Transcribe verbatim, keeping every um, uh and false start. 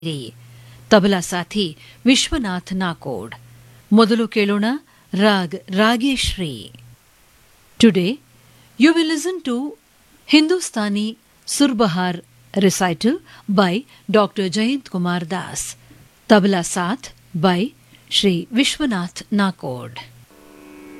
ತಬಲಾ ಸಾಥಿ ವಿಶ್ವನಾಥ್ ನಾಕೋಡ್. ಮೊದಲು ಕೇಳೋಣ raag Rageshri. Today you will listen to Hindustani ಸುರ್ಬಹಾರ್ recital by Doctor Jayant Kumar Das. Tabla Saath by Shri Vishwanath Nakod.